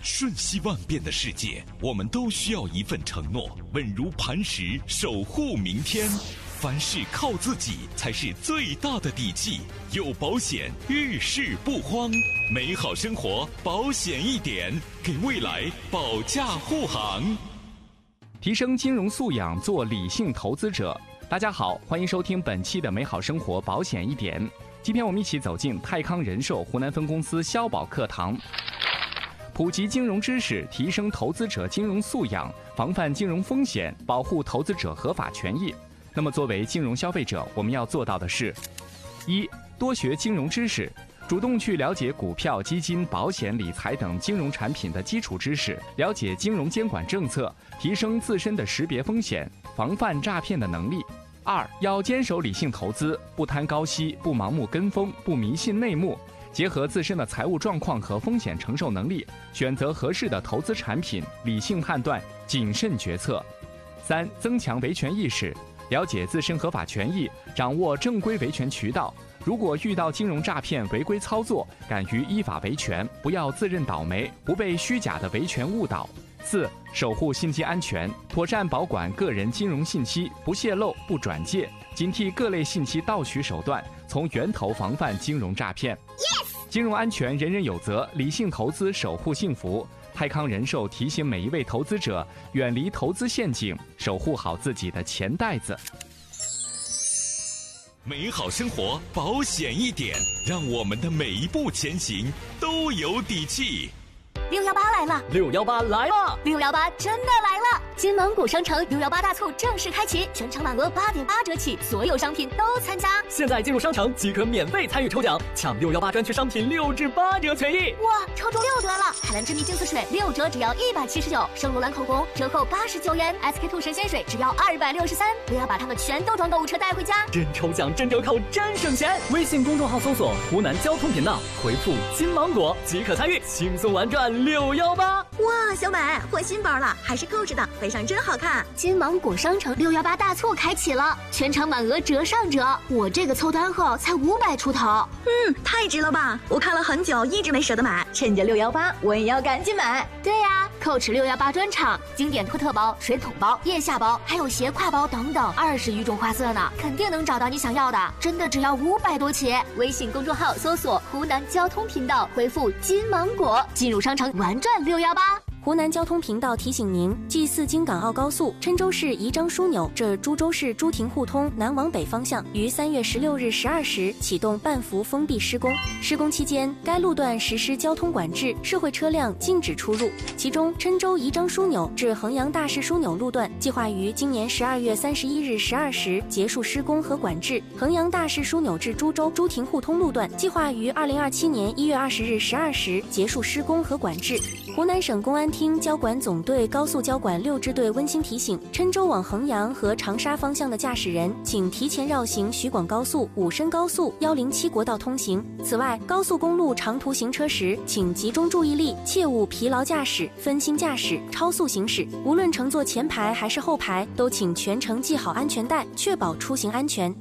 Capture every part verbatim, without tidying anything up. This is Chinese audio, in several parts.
瞬息万变的世界，我们都需要一份承诺，稳如磐石，守护明天。凡事靠自己才是最大的底气，有保险，遇事不慌。美好生活，保险一点，给未来保驾护航。 提升金融素养，做理性投资者。大家好，欢迎收听本期的美好生活保险一点。今天我们一起走进泰康人寿湖南分公司消保课堂，普及金融知识，提升投资者金融素养，防范金融风险，保护投资者合法权益。那么作为金融消费者，我们要做到的是：一、多学金融知识，主动去了解股票、基金、保险、理财等金融产品的基础知识，了解金融监管政策，提升自身的识别风险、防范诈骗的能力。二、要坚守理性投资，不贪高息，不盲目跟风，不迷信内幕，结合自身的财务状况和风险承受能力，选择合适的投资产品，理性判断，谨慎决策。三、增强维权意识，了解自身合法权益，掌握正规维权渠道。如果遇到金融诈骗违规操作，敢于依法维权，不要自认倒霉，不被虚假的维权误导。四、守护信息安全，妥善保管个人金融信息，不泄露，不转借，警惕各类信息盗取手段，从源头防范金融诈骗。Yes! 金融安全人人有责，理性投资守护幸福。泰康人寿提醒每一位投资者，远离投资陷阱，守护好自己的钱袋子。 美好生活保险一点，让我们的每一步前行都有底气。 六幺八来了， 六幺八来了， 六幺八真的来了！金芒谷商城六幺八大促正式开启，全场满额八点八折起，所有商品都参加。 现在进入商城即可免费参与抽奖，抢六幺八专区商品六至八折权益。 哇，抽中六折了！海蓝之谜净色水六折只要一百七十九，圣罗兰口红折扣八十九元 ，S K two 神仙水只要二百六十三。不要把它们全都装购物车带回家， 真抽奖真折扣真省钱！微信公众号搜索湖南交通频道，回复金芒果即可参与，轻松玩转六幺八。 哇，小美换新包了，还是 Coach 的，背上真好看。 金芒果商城六幺八大促开启了，全场满额折上折，我这个凑单后才五百出头。 嗯，太值了吧！我看了很久，一直没舍得买，趁着六幺八，我也要赶紧买。 对呀、啊、，Coach 六幺八专场，经典托特包、水桶包、腋下包，还有斜挎包等等，二十余种花色呢，肯定能找到你想要的。真的只要五百多起。微信公众号搜索湖南交通频道，回复金芒果，进入商城玩转六幺八。 湖南交通频道提醒您：G 四京港澳高速郴州市宜章枢纽至株洲市朱亭互通南往北方向于三月十六日十二时启动半幅封闭施工。施工期间，该路段实施交通管制，社会车辆禁止出入。其中，郴州宜章枢纽至衡阳大市枢纽路段计划于今年十二月三十一日十二时结束施工和管制；衡阳大市枢纽至株洲朱亭互通路段计划于二零二七年一月二十日十二时结束施工和管制。湖南省公安厅交管总队高速交管六支队温馨提醒：郴州往衡阳和长沙方向的驾驶人，请提前绕行徐广高速、武深高速、一零七国道通行。此外，高速公路长途行车时，请集中注意力，切勿疲劳驾驶、分心驾驶、超速行驶。无论乘坐前排还是后排，都请全程系好安全带，确保出行安全。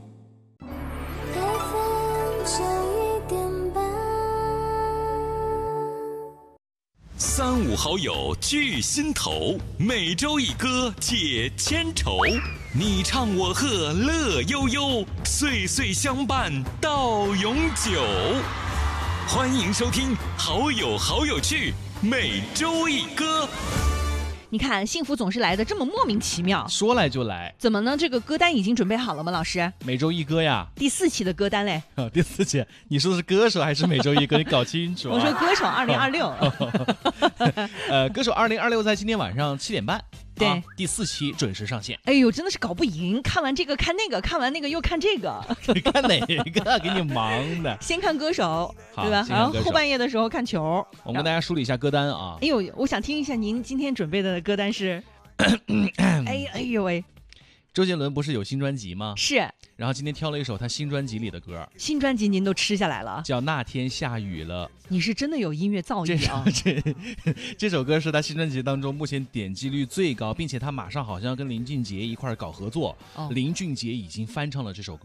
三五好友聚心头，每周一歌解千愁。你唱我和乐悠悠，岁岁相伴到永久。欢迎收听好友好有趣，每周一歌。 你看，幸福总是来的这么莫名其妙， 说来就来。 怎么呢？这个歌单已经准备好了吗？老师， 每周一歌呀， 第四期的歌单嘞。 哦、第四期，你说的是歌手还是每周一歌？你搞清楚、啊。 我说歌手二零二六。 呃，歌手二零二六在今天晚上七点半。 对、 啊，第四期准时上线。 哎呦，真的是搞不赢，看完这个看那个，看完那个又看这个， 看哪个？给你忙的。 先看歌手，对吧？然后后半夜的时候看球。 我们跟大家梳理一下歌单啊。 哎呦，我想听一下您今天准备的歌单是。哎哎呦喂！ 周杰伦不是有新专辑吗？ 是。 然后今天挑了一首他新专辑里的歌。 新专辑您都吃下来了？ 叫《那天下雨了》。 你是真的有音乐造诣啊！ 这这, 这首歌是他新专辑当中目前点击率最高，并且他马上好像要跟林俊杰一块搞合作。哦、林俊杰已经翻唱了这首歌。